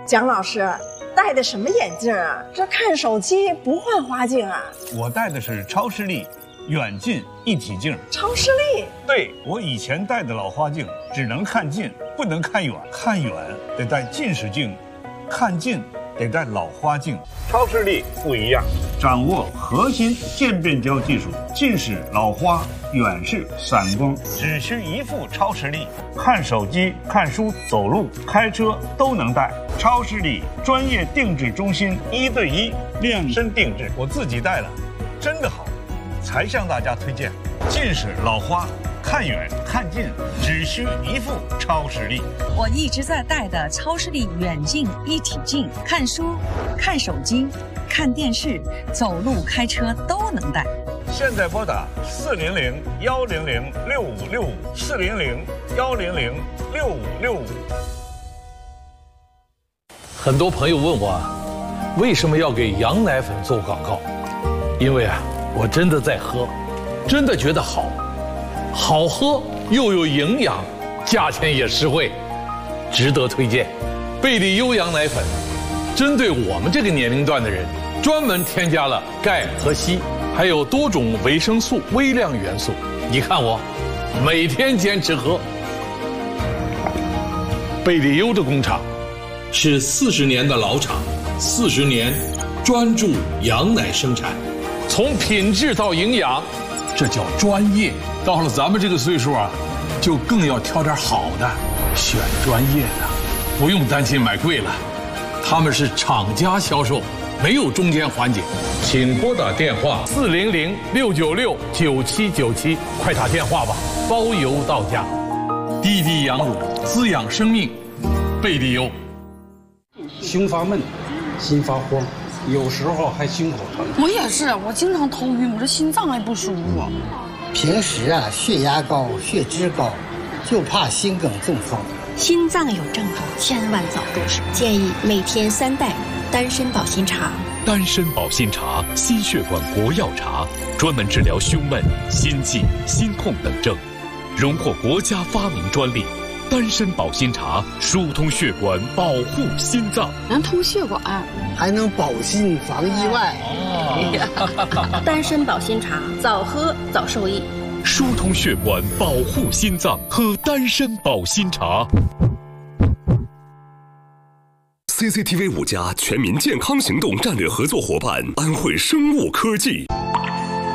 蒋老师戴的什么眼镜啊？这看手机不换花镜啊？ 我戴的是超视力远近一体镜。 超视力？ 对，我以前戴的老花镜只能看近，不能看远，看远得戴近视镜，看近得戴老花镜。超视力不一样，掌握核心渐变焦技术，近视、老花、远视、散光，只需一副超视力，看手机、看书、走路、开车都能戴。超视力专业定制中心，1对1量身定制，我自己戴了，真的好，才向大家推荐。近视、老花，看远看近只需一副超视力。 我一直在戴的超视力远近一体镜，看书、看手机、看电视、走路、开车都能戴。 现在拨打400-100-6565，400-100-6565。 很多朋友问我，为什么要给羊奶粉做广告？因为我真的在喝，真的觉得好，好喝又有营养，价钱也实惠，值得推荐。贝利优羊奶粉，针对我们这个年龄段的人，专门添加了钙和硒，还有多种维生素、微量元素。你看我，每天坚持喝。贝利优的工厂是40年的老厂，40年专注羊奶生产，从品质到营养，这叫专业。到了咱们这个岁数就更要挑点好的，选专业的，不用担心买贵了。他们是厂家销售，没有中间环节。请拨打电话400-696-9797，快打电话吧，包邮到家。滴滴羊乳，滋养生命，贝利优。 胸发闷，心发慌，有时候还心口疼。 我也是，我经常头晕，我这心脏还不舒服。 平时血压高、血脂高，就怕心梗中风。 心脏有症状，千万早入手。建议每天3袋丹参保心茶。 丹参保心茶，心血管国药茶，专门治疗胸闷、心悸、心痛等症，荣获国家发明专利。丹参保心茶疏通血管，保护心脏， 能通血管， 还能保心防意外。 丹参保心茶，早喝早受益。 疏通血管，保护心脏，喝丹参保心茶。 CCTV 5+全民健康行动战略合作伙伴安慧生物科技。